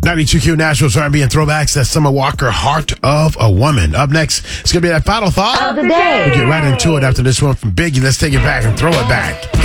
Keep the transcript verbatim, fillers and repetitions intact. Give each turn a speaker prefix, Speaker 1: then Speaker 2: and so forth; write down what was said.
Speaker 1: ninety-two Q Nationals R and B and throwbacks. That's Summer Walker, Heart of a Woman. Up next, it's going to be that final thought
Speaker 2: of the day.
Speaker 1: We'll get right into it after this one from Biggie. Let's take it back and throw it back.